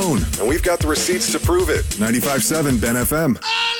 phone. And we've got the receipts to prove it. 95.7 Ben FM.